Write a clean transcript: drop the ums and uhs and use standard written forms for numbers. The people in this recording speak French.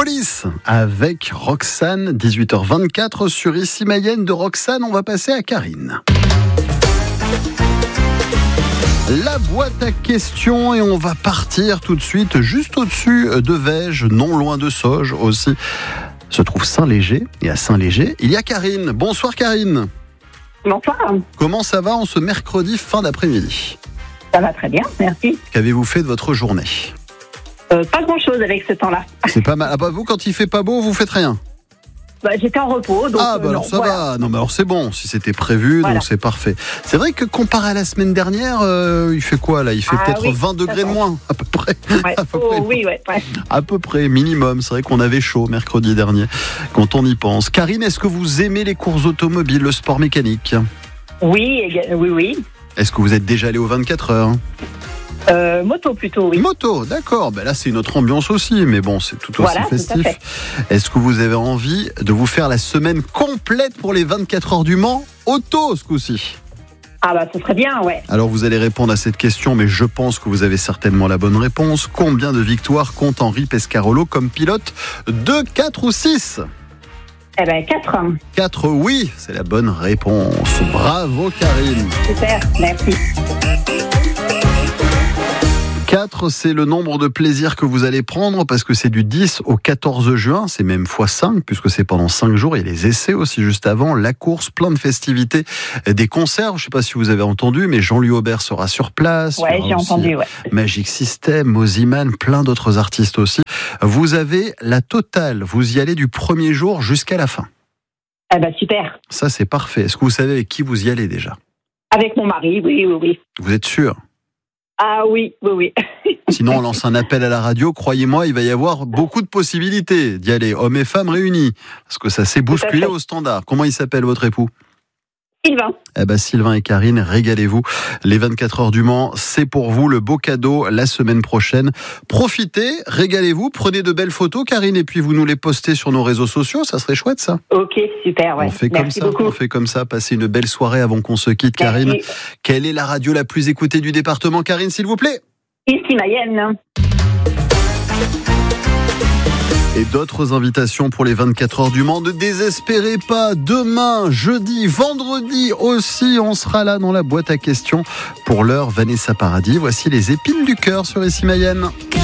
Police avec Roxane, 18h24 sur Ici Mayenne. De Roxane, on va passer à Karine. La boîte à questions et on va partir tout de suite juste au-dessus de Vège, non loin de Sauges aussi. Se trouve Saint-Léger et à Saint-Léger, il y a Karine. Bonsoir Karine. Bonsoir. Comment ça va en ce mercredi fin d'après-midi ? Ça va très bien, merci. Qu'avez-vous fait de votre journée ? Pas grand-chose avec ce temps-là. C'est pas mal. Ah bah vous, quand il fait pas beau, vous faites rien ? J'étais en repos, donc alors non, ça voilà. va. Non mais alors c'est bon, si c'était prévu, Voilà. donc c'est parfait. C'est vrai que comparé à la semaine dernière, il fait quoi là ? Il fait peut-être 20 degrés de moins, à peu près. Ouais. À peu près. Oui, ouais. À peu près, minimum. C'est vrai qu'on avait chaud mercredi dernier, quand on y pense. Karine, est-ce que vous aimez les courses automobiles, le sport mécanique ? Oui. Est-ce que vous êtes déjà allé aux 24 heures ? Moto plutôt, oui. Moto, d'accord. Ben là, c'est une autre ambiance aussi, mais bon, c'est tout aussi Voilà, tout à festif. fait. Est-ce que vous avez envie de vous faire la semaine complète pour les 24 heures du Mans auto ce coup-ci ? Ah bah ce serait bien, ouais. Alors, vous allez répondre à cette question, mais je pense que vous avez certainement la bonne réponse. Combien de victoires compte Henri Pescarolo comme pilote ? 2, 4 ou 6 ? 4. 4, oui, c'est la bonne réponse. Bravo, Karine. Super, merci. 4, c'est le nombre de plaisirs que vous allez prendre parce que c'est du 10 au 14 juin, c'est même x5 puisque c'est pendant 5 jours. Il y a les essais aussi juste avant, la course, plein de festivités, des concerts. Je ne sais pas si vous avez entendu, mais Jean-Louis Aubert sera sur place. Ouais, j'ai entendu, ouais. Magic System, Moziman, plein d'autres artistes aussi. Vous avez la totale, vous y allez du premier jour jusqu'à la fin. Super. Ça, c'est parfait. Est-ce que vous savez avec qui vous y allez déjà ? Avec mon mari, oui. Vous êtes sûr ? Ah oui. Sinon, on lance un appel à la radio. Croyez-moi, il va y avoir beaucoup de possibilités d'y aller, hommes et femmes réunis. Parce que ça s'est bousculé au standard. Comment il s'appelle, votre époux ? Sylvain. Sylvain et Karine, régalez-vous. Les 24 heures du Mans, c'est pour vous le beau cadeau la semaine prochaine. Profitez, régalez-vous, prenez de belles photos, Karine, et puis vous nous les postez sur nos réseaux sociaux. Ça serait chouette, ça. Ok, super, ouais. On fait Merci comme ça. beaucoup. On fait comme ça. Passez une belle soirée avant qu'on se quitte, Karine. Merci. Quelle est la radio la plus écoutée du département, Karine, s'il vous plaît ? Ici Mayenne. Et d'autres invitations pour les 24 heures du Mans. Ne désespérez pas, demain, jeudi, vendredi aussi, on sera là dans la boîte à questions. Pour l'heure, Vanessa Paradis, voici les épines du cœur sur Ici Mayenne.